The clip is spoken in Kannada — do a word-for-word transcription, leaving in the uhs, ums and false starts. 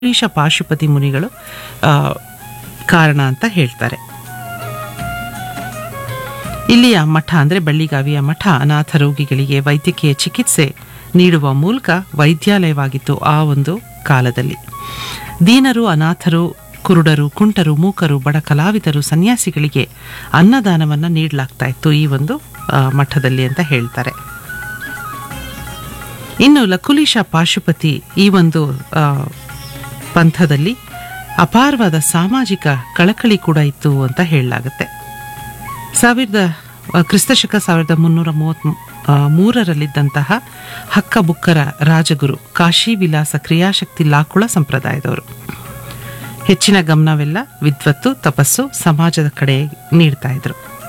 ಲಕುಲೀಶ ಪಾಶುಪತಿ ಮುನಿಗಳು ಆ, ಕಾರಣ ಅಂತ ಹೇಳ್ತಾರೆ. ಇಲ್ಲಿಯ ಮಠ ಅಂದರೆ ಬಳ್ಳಿಗಾವಿಯ ಮಠ ಅನಾಥ ರೋಗಿಗಳಿಗೆ ವೈದ್ಯಕೀಯ ಚಿಕಿತ್ಸೆ ನೀಡುವ ಮೂಲಕ ವೈದ್ಯಾಲಯವಾಗಿತ್ತು ಆ ಒಂದು ಕಾಲದಲ್ಲಿ. ದೀನರು, ಅನಾಥರು, ಕುರುಡರು, ಕುಂಟರು, ಮೂಕರು, ಬಡ ಕಲಾವಿದರು, ಸನ್ಯಾಸಿಗಳಿಗೆ ಅನ್ನದಾನವನ್ನು ನೀಡಲಾಗ್ತಾ ಇತ್ತು ಈ ಒಂದು ಆ, ಮಠದಲ್ಲಿ ಅಂತ ಹೇಳ್ತಾರೆ. ಇನ್ನು ಲಕುಲೀಶ ಪಾಶುಪತಿ ಈ ಒಂದು ಆ, ಪಂಥದಲ್ಲಿ ಅಪಾರವಾದ ಸಾಮಾಜಿಕ ಕಳಕಳಿ ಕೂಡ ಇತ್ತು ಅಂತ ಹೇಳಲಾಗುತ್ತೆ. ಸಾವಿರದ ಕ್ರಿಸ್ತಶಕ ಸಾವಿರದ ಮುನ್ನೂರ ಮೂವತ್ತ್ ಮೂರರಲ್ಲಿದ್ದಂತಹ ಹಕ್ಕಬುಕ್ಕರ ರಾಜಗುರು ಕಾಶಿ ವಿಲಾಸ ಕ್ರಿಯಾಶಕ್ತಿ ಲಾಕುಳ ಸಂಪ್ರದಾಯದವರು ಹೆಚ್ಚಿನ ಗಮನವೆಲ್ಲ ವಿದ್ವತ್ತು, ತಪಸ್ಸು, ಸಮಾಜದ ಕಡೆ ನೀಡ್ತಾ ಇದ್ರು.